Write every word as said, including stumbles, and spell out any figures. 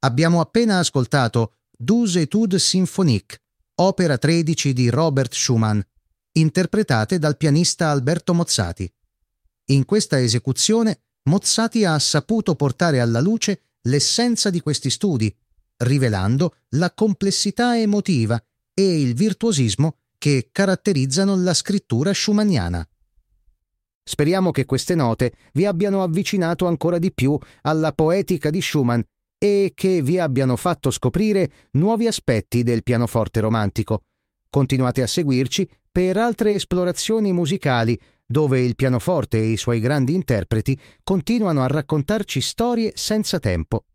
Abbiamo appena ascoltato Douze Etudes symphoniques, opera tredici di Robert Schumann, interpretate dal pianista Alberto Mozzati. In questa esecuzione Mozzati ha saputo portare alla luce l'essenza di questi studi, rivelando la complessità emotiva e il virtuosismo che caratterizzano la scrittura schumanniana. Speriamo che queste note vi abbiano avvicinato ancora di più alla poetica di Schumann e che vi abbiano fatto scoprire nuovi aspetti del pianoforte romantico. Continuate a seguirci per altre esplorazioni musicali dove il pianoforte e i suoi grandi interpreti continuano a raccontarci storie senza tempo.